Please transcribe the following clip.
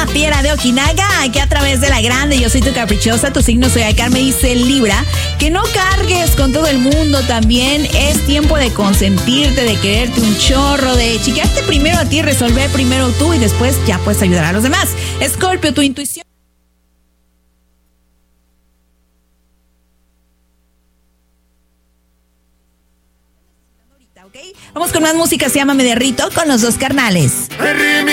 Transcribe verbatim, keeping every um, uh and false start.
Tierra de Okinaga, aquí a través de La Grande. Yo soy tu caprichosa, tu signo zodiacal me dice Libra. Que no cargues con todo el mundo también. Es tiempo de consentirte, de quererte un chorro, de chiquearte primero a ti, resolver primero tú y después ya puedes ayudar a los demás. Escorpio, tu intuición. ¿Okay? Vamos con más música, se llama Me Derrito con los dos carnales.